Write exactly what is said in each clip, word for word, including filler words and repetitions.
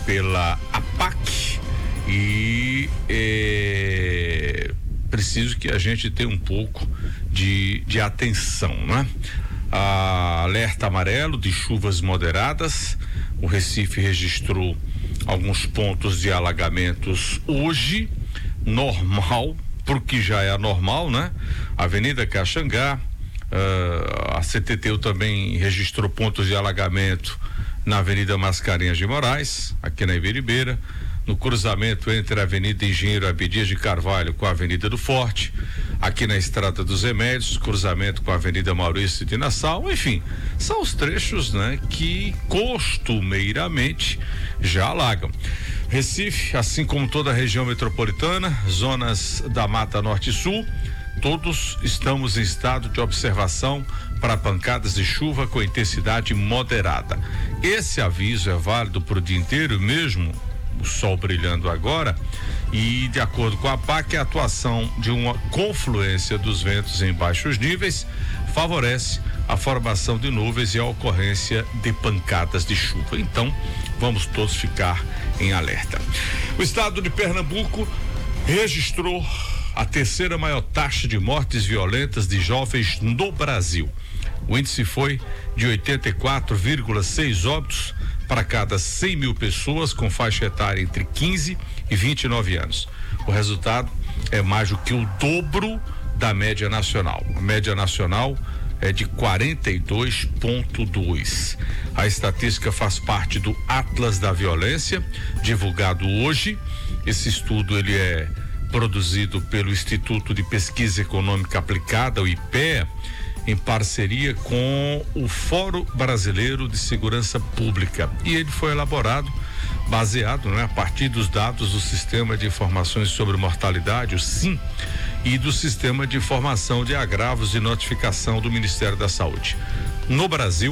pela APAC e é preciso que a gente tenha um pouco de, de atenção, né? A alerta amarelo de chuvas moderadas. O Recife registrou alguns pontos de alagamentos hoje, normal, porque já é anormal, né? Avenida Caxangá, uh, a C T T U também registrou pontos de alagamento na Avenida Mascarenhas de Moraes, aqui na Ibiribeira, no cruzamento entre a Avenida Engenheiro Abdias de Carvalho com a Avenida do Forte, aqui na Estrada dos Remédios, cruzamento com a Avenida Maurício de Nassau, enfim, são os trechos, né, que costumeiramente já alagam. Recife, assim como toda a região metropolitana, zonas da Mata Norte e Sul, todos estamos em estado de observação para pancadas de chuva com intensidade moderada. Esse aviso é válido para o dia inteiro, mesmo o sol brilhando agora, e de acordo com a APAC, a atuação de uma confluência dos ventos em baixos níveis favorece a formação de nuvens e a ocorrência de pancadas de chuva. Então, vamos todos ficar em alerta. O estado de Pernambuco registrou a terceira maior taxa de mortes violentas de jovens no Brasil. O índice foi de oitenta e quatro vírgula seis óbitos para cada cem mil pessoas com faixa etária entre quinze e vinte e nove anos. O resultado é mais do que o dobro da média nacional. A média nacional é de quarenta e dois vírgula dois. A estatística faz parte do Atlas da Violência, divulgado hoje. Esse estudo ele é produzido pelo Instituto de Pesquisa Econômica Aplicada, o I P E A, em parceria com o Fórum Brasileiro de Segurança Pública, e ele foi elaborado baseado, né, a partir dos dados do Sistema de Informações sobre Mortalidade, o SIM, e do Sistema de Informação de Agravos e Notificação do Ministério da Saúde. No Brasil,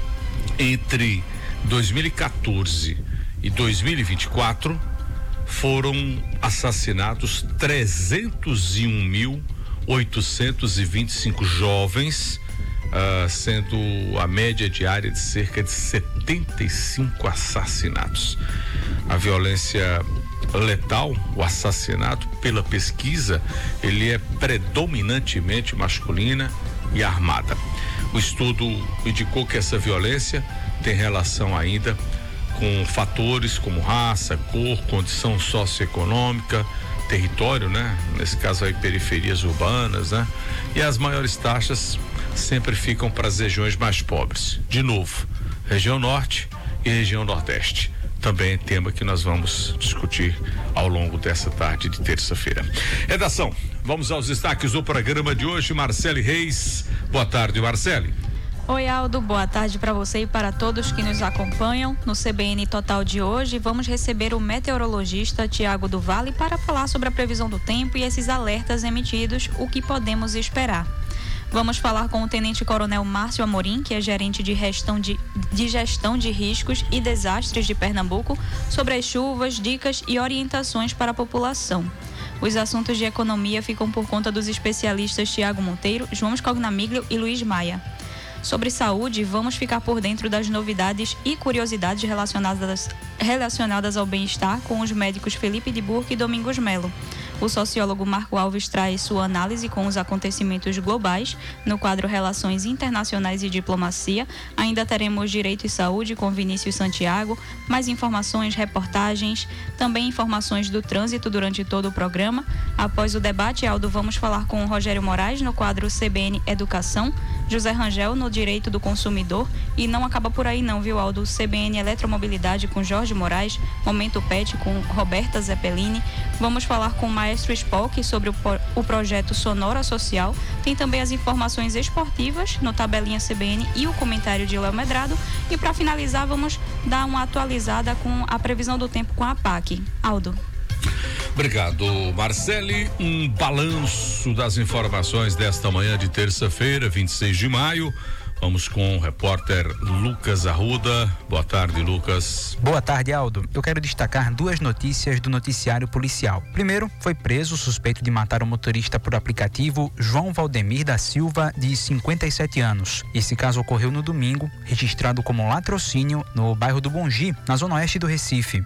entre dois mil e quatorze e dois mil e vinte e quatro, foram assassinados trezentos e um mil oitocentos e vinte e cinco jovens, uh, sendo a média diária de cerca de setenta e cinco assassinatos. A violência letal, o assassinato, pela pesquisa, ele é predominantemente masculina e armada. O estudo indicou que essa violência tem relação ainda com fatores como raça, cor, condição socioeconômica, território, né? Nesse caso aí, periferias urbanas, né? E as maiores taxas sempre ficam para as regiões mais pobres. De novo, região norte e região nordeste. Também é tema que nós vamos discutir ao longo dessa tarde de terça-feira. Redação, vamos aos destaques do programa de hoje. Marcele Reis, boa tarde, Marcele. Oi, Aldo, boa tarde para você e para todos que nos acompanham. No C B N Total de hoje, vamos receber o meteorologista Tiago do Vale para falar sobre a previsão do tempo e esses alertas emitidos, o que podemos esperar. Vamos falar com o Tenente-Coronel Márcio Amorim, que é gerente de gestão de, de gestão de riscos e desastres de Pernambuco, sobre as chuvas, dicas e orientações para a população. Os assuntos de economia ficam por conta dos especialistas Tiago Monteiro, João Scognamiglio e Luiz Maia. Sobre saúde, vamos ficar por dentro das novidades e curiosidades relacionadas, relacionadas ao bem-estar com os médicos Felipe de Burque e Domingos Melo. O sociólogo Marco Alves traz sua análise com os acontecimentos globais no quadro Relações Internacionais e Diplomacia. Ainda teremos Direito e Saúde com Vinícius Santiago, mais informações, reportagens, também informações do trânsito durante todo o programa. Após o debate, Aldo, vamos falar com o Rogério Moraes no quadro C B N Educação, José Rangel no Direito do Consumidor, e não acaba por aí não, viu, Aldo? C B N Eletromobilidade com Jorge Moraes, Momento Pet com Roberta Zeppelini. Vamos falar com o Maestro Spock sobre o, o projeto Sonora Social. Tem também as informações esportivas no Tabelinha C B N e o comentário de Léo Medrado. E para finalizar, vamos dar uma atualizada com a previsão do tempo com a APAC. Aldo. Obrigado, Marcele. Um balanço das informações desta manhã de terça-feira, vinte e seis de maio. Vamos com o repórter Lucas Arruda. Boa tarde, Lucas. Boa tarde, Aldo. Eu quero destacar duas notícias do noticiário policial. Primeiro, foi preso o suspeito de matar o motorista por aplicativo João Valdemir da Silva, de cinquenta e sete anos. Esse caso ocorreu no domingo, registrado como latrocínio no bairro do Bongi, na zona oeste do Recife.